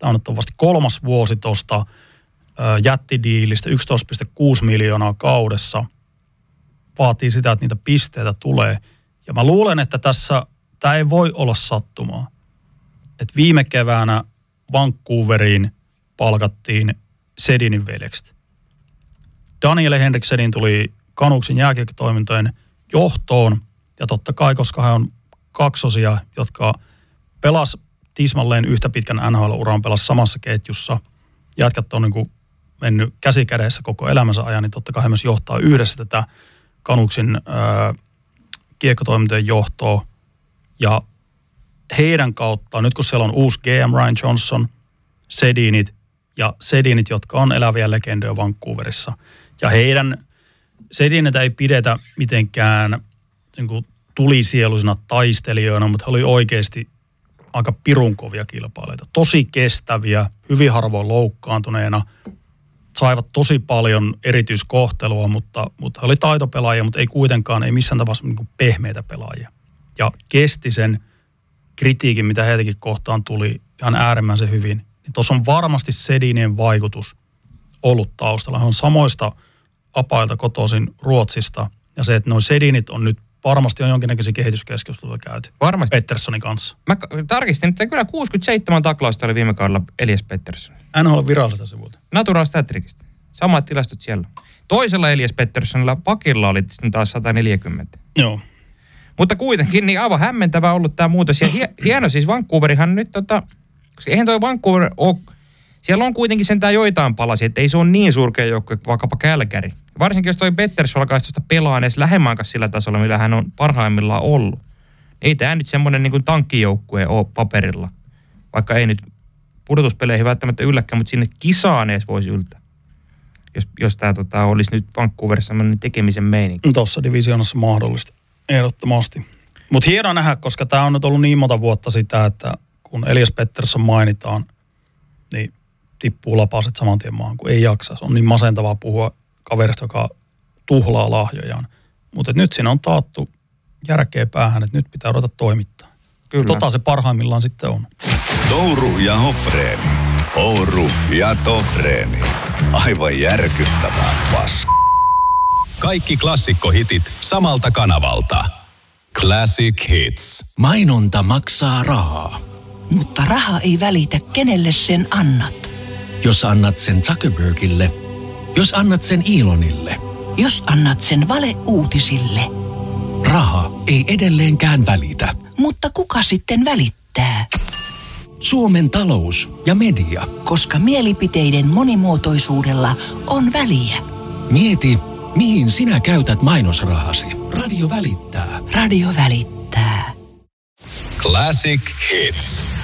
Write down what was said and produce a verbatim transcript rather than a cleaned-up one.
tämä on nyt vasta kolmas vuosi tuosta jättidiilistä, yksitoista pilkku kuusi miljoonaa kaudessa. Vaatii sitä, että niitä pisteitä tulee. Ja mä luulen, että tässä tämä ei voi olla sattumaa. Että viime keväänä Vancouveriin palkattiin Sedinin veljekset. Daniel Henrik Sedin tuli Canucksin jääkiekkotoimintojen johtoon. Ja totta kai, koska he on kaksosia, jotka pelas tismalleen yhtä pitkän N H L-uran, pelas samassa ketjussa. Jätkät on niin kuin mennyt käsikädessä koko elämänsä ajan, niin totta kai he myös johtaa yhdessä tätä Canucksin äh, kiekkotoimintojen johtoa. Ja heidän kauttaan, nyt kun siellä on uusi G M Ryan Johnson, Sedinit ja Sedinit, jotka on eläviä legendoja Vancouverissa. Ja heidän Sedinitä ei pidetä mitenkään niin kuin tulisieluisina taistelijoina, mutta he oli oikeasti aika pirunkovia kilpailijoita. Tosi kestäviä, hyvin harvoin loukkaantuneena. Saivat tosi paljon erityiskohtelua, mutta, mutta he oli taitopelaajia, mutta ei kuitenkaan, ei missään tapauksessa niin kuin pehmeitä pelaajia. Ja kesti sen kritiikin, mitä heitäkin kohtaan tuli ihan äärimmäisen hyvin. Niin tuossa on varmasti Sedinien vaikutus ollut taustalla. He on samoista apailta kotoisin Ruotsista. Ja se, että nuo Sedinit on nyt varmasti on jonkinnäköisiä kehityskeskusteluja käyty. Varmasti. Petterssonin kanssa. Mä tarkistin, että kyllä kuusikymmentäseitsemän taklausta oli viime kaudella Elias Pettersson. N H L virallisesta sivulta. Natural Statricista. Samat tilastot siellä. Toisella Elias Petterssonilla pakilla oli sitten taas sata neljäkymmentä. Joo. Mutta kuitenkin niin aivan hämmentävä ollut tämä muutos. Ja hie, hieno siis Vancouverihan nyt tota, koska eihän toi Vancouver ole, siellä on kuitenkin sentään joitain palasia, että ei se ole niin surkea joukkue kuin vaikkapa Calgary. Varsinkin jos toi Pettersson alkaa tuosta pelaa edes lähemmän kanssa sillä tasolla, millä hän on parhaimmillaan ollut. Ei tämä nyt semmoinen niin kuin tankkijoukkue ole paperilla. Vaikka ei nyt pudotuspeleihin välttämättä ylläkään, mutta sinne kisaan edes voisi yltää. Jos, jos tämä tota, olisi nyt Vancouverissa semmoinen tekemisen meininki. Tuossa divisioonassa mahdollista. Ehdottomasti. Mutta hienoa nähdä, koska tämä on nyt ollut niin monta vuotta sitä, että kun Elias Pettersson mainitaan, niin tippuu lapaset saman tien maahan, kun ei jaksa. Se on niin masentavaa puhua kaverista, joka tuhlaa lahjojaan. Mutta nyt siinä on taattu järkeä päähän, että nyt pitää ruveta toimittaa. Kyllä. Tota se parhaimmillaan sitten on. Touru ja Hofreeni. Ouru ja Tofreeni. Aivan järkyttävää paska. Kaikki klassikkohitit samalta kanavalta. Classic Hits. Mainonta maksaa rahaa. Mutta raha ei välitä, kenelle sen annat. Jos annat sen Zuckerbergille, jos annat sen Elonille, Jos annat sen valeuutisille. raha ei edelleenkään välitä. Mutta kuka sitten välittää? Suomen talous ja media. Koska mielipiteiden monimuotoisuudella on väliä. Mieti, mihin sinä käytät mainosrahasi. Radio välittää. Radio välittää. Classic Hits.